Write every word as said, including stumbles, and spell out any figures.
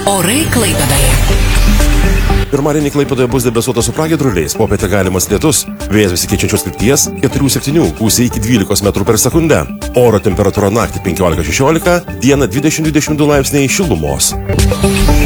Orai Klaipėdoje. Pirmadienį Klaipėdoje bus debesuota su pragiedruliais, popietę galimas lietus, vėjas besikeičiančios krypties keturių septynių, gūsiai iki dvylikos metrų per sekundę. Oro temperatūra naktį penkiolika šešiolika, dieną dvidešimt dvidešimt du laipsniai šilumos.